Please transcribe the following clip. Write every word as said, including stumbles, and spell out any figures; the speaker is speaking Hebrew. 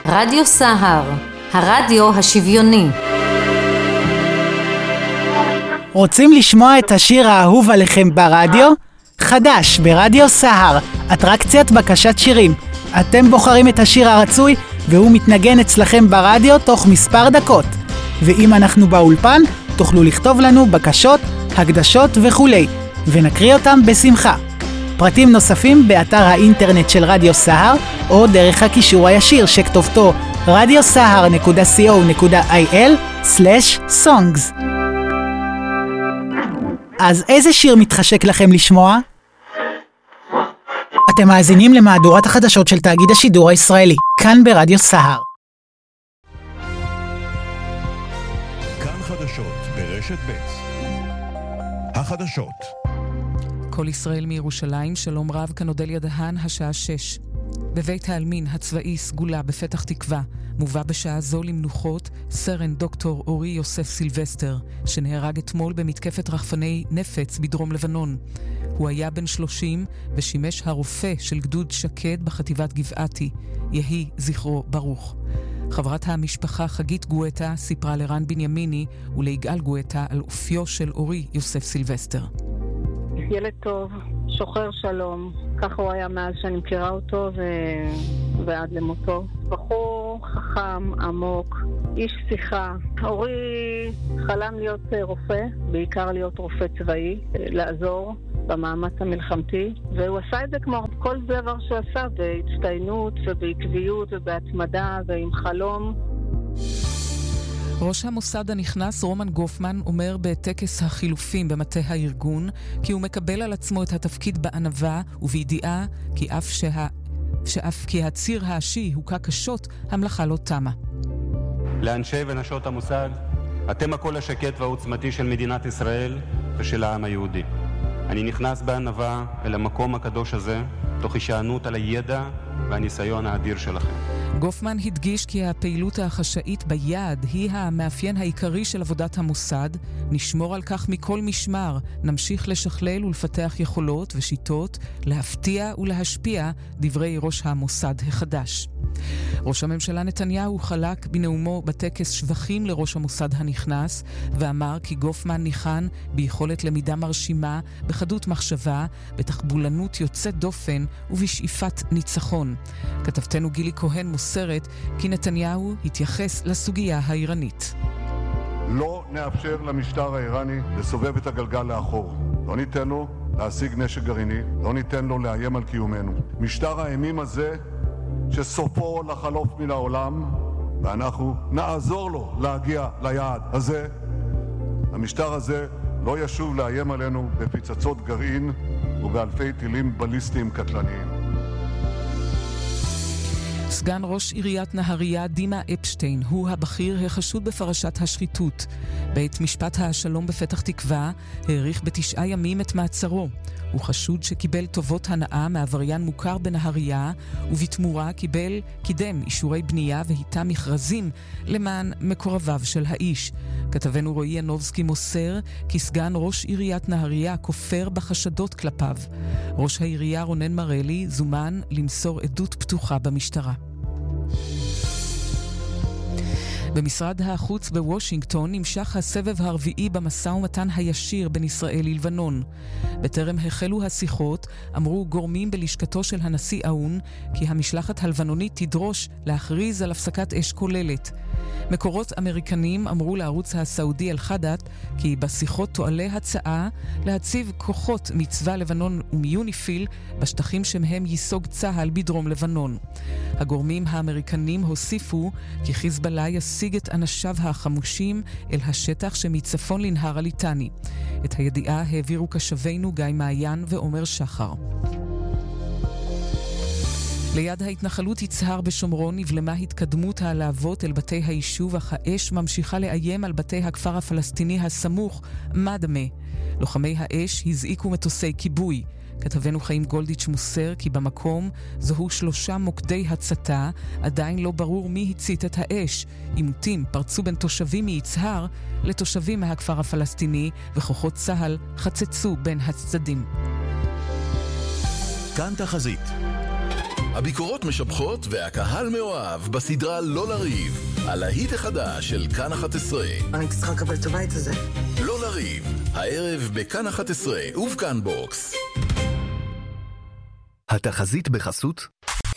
רדיו סהר, הרדיו השוויוני. רוצים לשמוע את השיר האהוב עליכם ברדיו? חדש ברדיו סהר, אטרקציית בקשת שירים. אתם בוחרים את השיר הרצוי והוא מתנגן אצלכם ברדיו תוך מספר דקות. ואם אנחנו באולפן, תוכלו לכתוב לנו בקשות, הקדשות וכולי, ונקריא אותם בשמחה. פרטים נוספים באתר האינטרנט של רדיו סהר, או דרך הקישור הישיר שכתובתו רדיו סהר נקודה סי או נקודה איי אל סלש סונגס. אז איזה שיר מתחשק לכם לשמוע? אתם מאזינים למהדורת החדשות של תאגיד השידור הישראלי, כאן ברדיו סהר. כאן חדשות ברשת ב'. החדשות. כל ישראל מירושלים, שלום רב, כאן אודליה דהן, השעה שש. בבית העלמין הצבאי סגולה בפתח תקווה מובא בשעה זו למנוחות סרן דוקטור אורי יוסף סילבסטר, שנהרג אתמול במתקפת רחפני נפץ בדרום לבנון. הוא היה בן שלושים ושימש הרופא של גדוד שקד בחטיבת גבעתי. יהי זכרו ברוך. חברת המשפחה חגית גואטה סיפרה לרן בנימיני וליגאל גואטה על אופיו של אורי יוסף סילבסטר. ילד טוב, שוחר שלום, ככה הוא היה מאז שאני מכירה אותו ו... ועד למותו. בחור חכם, עמוק, איש שיחה. אורי חלם להיות רופא, בעיקר להיות רופא צבאי, לעזור במאמץ המלחמתי, והוא עשה את זה כמו כל דבר שהוא עשה, בהצטיינות ובעקביות ובהתמדה ועם חלום. ראש המוסד הנכנס רומן גופמן אומר בטקס החילופים במטה הארגון כי הוא מקבל על עצמו את התפקיד בענווה ובידיעה כי אף, שה... שאף כי הציר האשי הוקע קשות, המלאכה לא תמה. לאנשי ונשות המוסד, אתם הקול השקט והעוצמתי של מדינת ישראל ושל העם היהודי. אני נכנס בענווה אל המקום הקדוש הזה, תוך הישענות על הידע והניסיון האדיר שלכם. גופמן הדגיש כי הפעילות החשאית ביעד היא המאפיין העיקרי של עבודת המוסד. נשמור על כך מכל משמר, נמשיך לשכלל ולפתח יכולות ושיטות, להפתיע ולהשפיע, דברי ראש המוסד החדש. ראש הממשלה נתניהו חלק בנאומו בטקס שבחים לראש המוסד הנכנס, ואמר כי גופמן ניחן ביכולת למידה מרשימה, בחדות מחשבה, בתחבולנות יוצאת דופן ובשאיפת ניצחון. כתבתנו גילי כהן מוסרת כי נתניהו התייחס לסוגיה האיראנית. לא נאפשר למשטר האיראני לסובב את הגלגל לאחור. לא ניתן לו להשיג נשק גרעיני, לא ניתן לו לאיים על קיומנו. משטר האימים הזה שסופו לחלוף מן העולם, ואנחנו נעזור לו להגיע ליעד הזה. המשטר הזה לא ישוב לאיים עלינו בפצצות גרעין ובאלפי טילים בליסטיים קטלניים. סגן ראש עיריית נהריה דימה אפשטיין הוא הבכיר החשוד בפרשת השחיתות. בית משפט השלום בפתח תקווה העריך בתשעה ימים את מעצרו. הוא חשוד שקיבל טובות הנאה מעבריין מוכר בנהריה, ובתמורה קיבל, קידם אישורי בנייה והיטה מכרזים למען מקורביו של האיש. כתבנו רועי ינובסקי מוסר כי סגן ראש עיריית נהריה כופר בחשדות כלפיו. ראש העירייה רונן מרלי זומן למסור עדות פתוחה במשטרה. במשרד החוץ בוושינגטון נמשך הסבב הרביעי במשא ומתן הישיר בין ישראל ללבנון. בטרם החלו השיחות, אמרו גורמים בלשכתו של הנשיא און כי המשלחת הלבנונית תדרוש להכריז על הפסקת אש כוללת. מקורות אמריקנים אמרו לערוץ הסעודי אל-חדת כי בשיחות תועלה הצעה להציב כוחות מצבא לבנון ומיוניפיל בשטחים שמהם ייסוג צהל בדרום לבנון. הגורמים האמריקנים הוסיפו כי חיזבאללה ישיג את אנשיו החמושים אל השטח שמצפון לנהר הליטני. את הידיעה העבירו קשבינו גיא מעיין ועומר שחר. ליד ההתנחלות יצהר בשומרון נבלמה התקדמות הלהבות אל בתי היישוב, אך האש ממשיכה לאיים על בתי הכפר הפלסטיני הסמוך, מדמה. לוחמי האש הזעיקו מטוסי כיבוי. כתבנו חיים גולדיץ' מוסר כי במקום זוהו שלושה מוקדי הצתה, עדיין לא ברור מי הצית את האש. עימותים פרצו בין תושבים מיצהר לתושבים מהכפר הפלסטיני, וכוחות צהל חצצו בין הצדדים. כאן תחזית. הביקורות משבחות והקהל מאוהב בסדרה לא לריב, הלהיט החדש של כאן אחת עשרה. אני צריכה לקבל את הבית הזה. לא לריב, הערב בכאן אחת עשרה ובכאן בוקס. התחזית בחסות